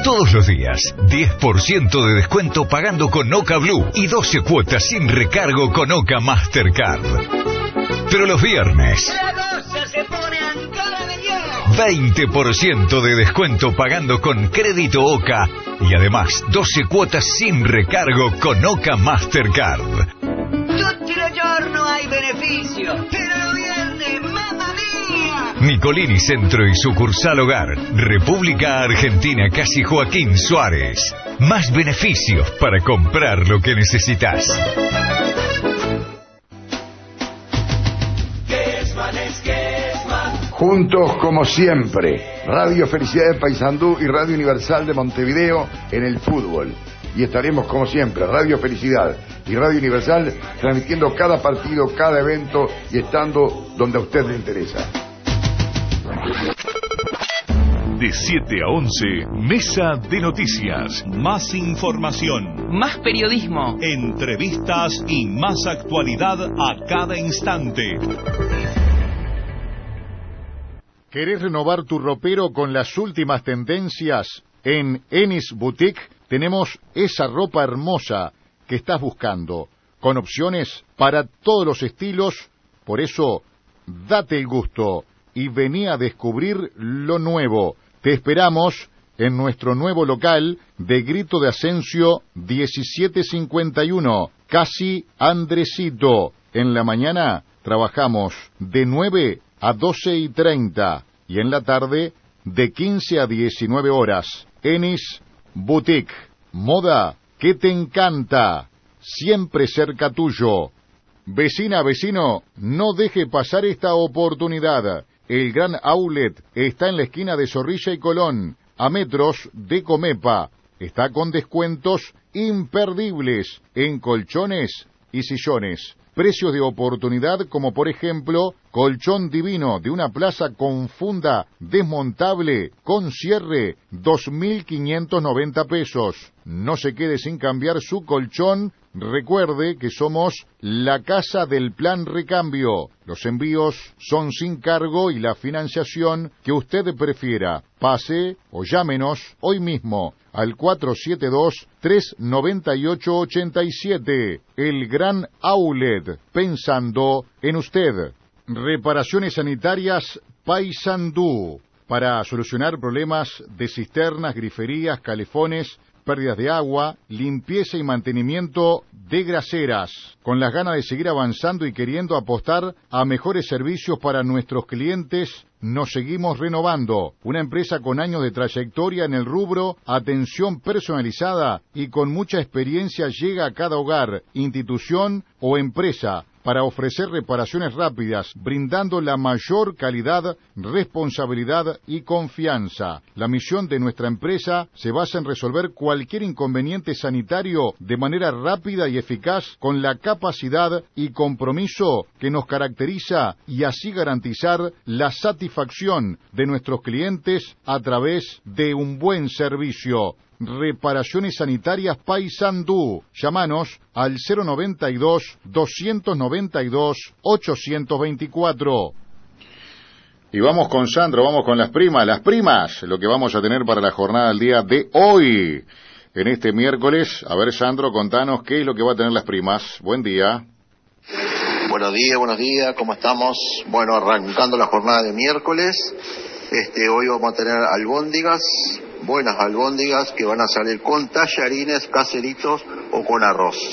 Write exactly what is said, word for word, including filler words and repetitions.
Todos los días, diez por ciento de descuento pagando con Oca Blue y doce cuotas sin recargo con Oca Mastercard. Pero los viernes, la cosa se pone Ancora de Dios. veinte por ciento de descuento pagando con crédito Oca y además doce cuotas sin recargo con Oca Mastercard. Tutti i giorni hay beneficio, pero los viernes, mamma mía. Nicolini Centro y sucursal Hogar, República Argentina, Casi Joaquín Suárez. Más beneficios para comprar lo que necesitas. Juntos como siempre, Radio Felicidad de Paysandú y Radio Universal de Montevideo en el fútbol. Y estaremos como siempre, Radio Felicidad y Radio Universal, transmitiendo cada partido, cada evento y estando donde a usted le interesa. De siete a once, Mesa de Noticias. Más información, más periodismo, entrevistas y más actualidad a cada instante. ¿Querés renovar tu ropero con las últimas tendencias? En Enis Boutique tenemos esa ropa hermosa que estás buscando, con opciones para todos los estilos. Por eso, date el gusto y vení a descubrir lo nuevo. Te esperamos en nuestro nuevo local de Grito de Asensio diecisiete cincuenta y uno, Casi Andresito. En la mañana trabajamos de nueve a doce y treinta y en la tarde de quince a diecinueve horas. Enis Boutique, moda que te encanta, siempre cerca tuyo. Vecina, vecino, no deje pasar esta oportunidad. El gran outlet está en la esquina de Zorrilla y Colón, a metros de Comepa. Está con descuentos imperdibles en colchones y sillones. Precios de oportunidad como por ejemplo, colchón divino de una plaza con funda desmontable con cierre, dos mil quinientos noventa pesos. No se quede sin cambiar su colchón. Recuerde que somos la casa del plan recambio. Los envíos son sin cargo y la financiación que usted prefiera. Pase o llámenos hoy mismo al cuatro siete dos, tres nueve ocho, ocho siete. El Gran Outlet, pensando en usted. Reparaciones sanitarias Paysandú, para solucionar problemas de cisternas, griferías, calefones, pérdidas de agua, limpieza y mantenimiento de graseras, con las ganas de seguir avanzando y queriendo apostar a mejores servicios para nuestros clientes. Nos seguimos renovando, una empresa con años de trayectoria en el rubro, atención personalizada y con mucha experiencia llega a cada hogar, institución o empresa para ofrecer reparaciones rápidas, brindando la mayor calidad, responsabilidad y confianza. La misión de nuestra empresa se basa en resolver cualquier inconveniente sanitario de manera rápida y eficaz, con la capacidad y compromiso que nos caracteriza, y así garantizar la satisfacción de nuestros clientes a través de un buen servicio. Reparaciones sanitarias Paysandú. Llámanos al cero noventa y dos, doscientos noventa y dos, ochocientos veinticuatro. Y vamos con Sandro, vamos con las primas, las primas, lo que vamos a tener para la jornada del día de hoy, en este miércoles. A ver, Sandro, contanos qué es lo que va a tener las primas. Buen día. Buenos días, buenos días, ¿cómo estamos? Bueno, arrancando la jornada de miércoles, este, hoy vamos a tener albóndigas, buenas albóndigas que van a salir con tallarines, caseritos o con arroz.